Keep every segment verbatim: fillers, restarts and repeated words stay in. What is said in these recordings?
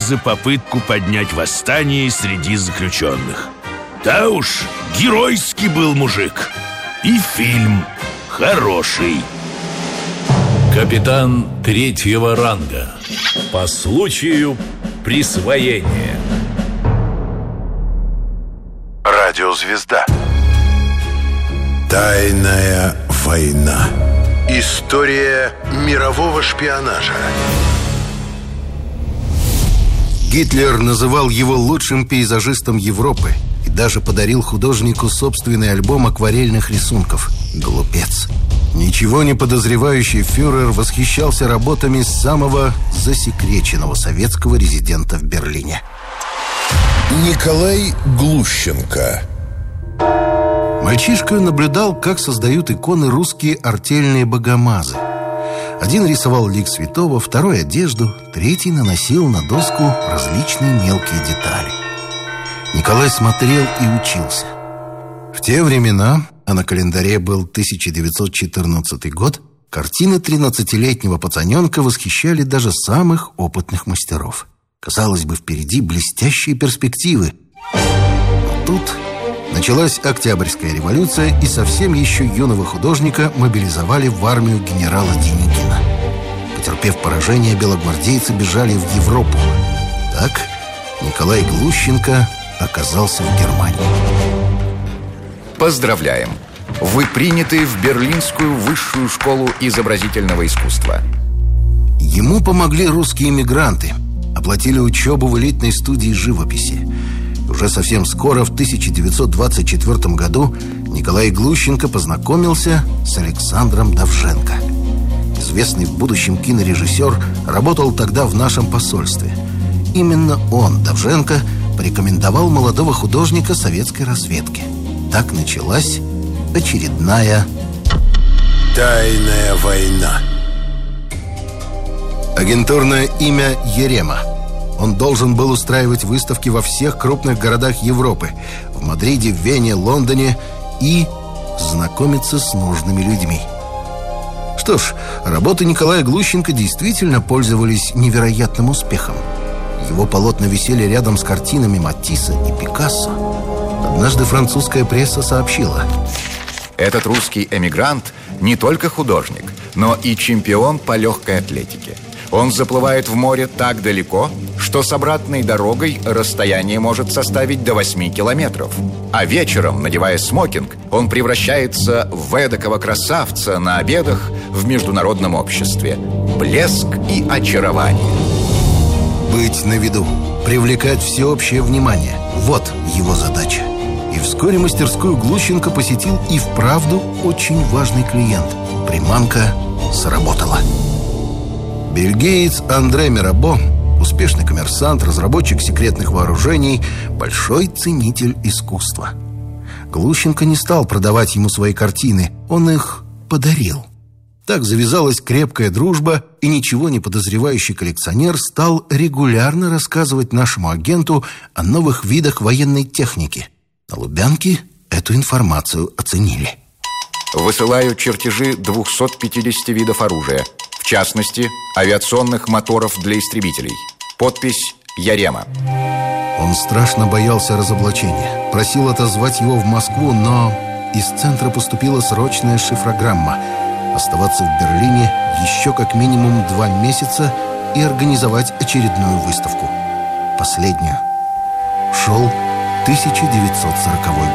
за попытку поднять восстание среди заключенных. Да уж, геройский был мужик. И фильм хороший. Капитан третьего ранга. По случаю присвоения. Радиозвезда. Тайная война. История мирового шпионажа. Гитлер называл его лучшим пейзажистом Европы и даже подарил художнику собственный альбом акварельных рисунков. Глупец. Ничего не подозревающий фюрер восхищался работами самого засекреченного советского резидента в Берлине. Николай Глущенко. Мальчишка наблюдал, как создают иконы русские артельные богомазы. Один рисовал лик святого, второй — одежду, третий наносил на доску различные мелкие детали. Николай смотрел и учился. В те времена, а на календаре был тысяча девятьсот четырнадцатый год, картины тринадцатилетнего пацаненка восхищали даже самых опытных мастеров. Казалось бы, впереди блестящие перспективы. Но тут началась Октябрьская революция, и совсем еще юного художника мобилизовали в армию генерала Деникина. Потерпев поражение, белогвардейцы бежали в Европу. Так Николай Глущенко оказался в Германии. Поздравляем! Вы приняты в Берлинскую высшую школу изобразительного искусства. Ему помогли русские эмигранты. Оплатили учебу в элитной студии живописи. Уже совсем скоро, в тысяча девятьсот двадцать четвёртом году, Николай Глущенко познакомился с Александром Довженко. Известный в будущем кинорежиссер работал тогда в нашем посольстве. Именно он, Довженко, порекомендовал молодого художника советской разведке. Так началась очередная Тайная война. Агентурное имя Ерема. Он должен был устраивать выставки во всех крупных городах Европы, в Мадриде, в Вене, Лондоне, и знакомиться с нужными людьми. Что ж, работы Николая Глущенко действительно пользовались невероятным успехом. Его полотна висели рядом с картинами Матисса и Пикассо. Однажды французская пресса сообщила: этот русский эмигрант не только художник, но и чемпион по легкой атлетике. Он заплывает в море так далеко, что с обратной дорогой расстояние может составить до восьми километров. А вечером, надевая смокинг, он превращается в эдакого красавца на обедах в международном обществе. Блеск и очарование. Быть на виду, привлекать всеобщее внимание – вот его задача. И вскоре мастерскую Глущенко посетил и вправду очень важный клиент. Приманка сработала. Бельгиец Андре Мирабо, успешный коммерсант, разработчик секретных вооружений, большой ценитель искусства. Глущенко не стал продавать ему свои картины, он их подарил. Так завязалась крепкая дружба, и ничего не подозревающий коллекционер стал регулярно рассказывать нашему агенту о новых видах военной техники. На Лубянке эту информацию оценили. Высылаю чертежи двухсот пятидесяти видов оружия, в частности, авиационных моторов для истребителей. Подпись «Ярема». Он страшно боялся разоблачения. Просил отозвать его в Москву, но из центра поступила срочная шифрограмма. Оставаться в Берлине еще как минимум два месяца и организовать очередную выставку. Последнюю. Шел тысяча девятьсот сороковой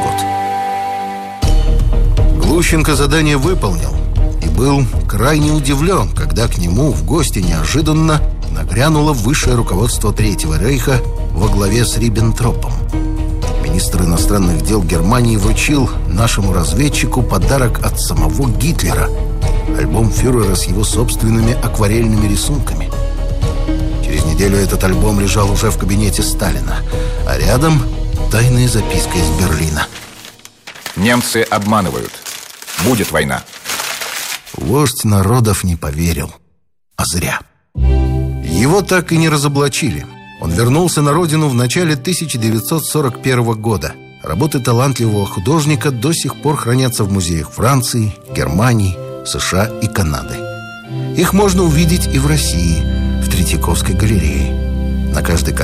год. Глущенко задание выполнил и был крайне удивлен, когда к нему в гости неожиданно нагрянуло высшее руководство Третьего рейха во главе с Риббентропом. Министр иностранных дел Германии вручил нашему разведчику подарок от самого Гитлера – альбом фюрера с его собственными акварельными рисунками. Через неделю этот альбом лежал уже в кабинете Сталина, а рядом тайная записка из Берлина. Немцы обманывают. Будет война. Вождь народов не поверил. А зря. Его так и не разоблачили. Он вернулся на родину в начале тысяча девятьсот сорок первого года. Работы талантливого художника до сих пор хранятся в музеях Франции, Германии, США и Канады. Их можно увидеть и в России, в Третьяковской галерее. На каждой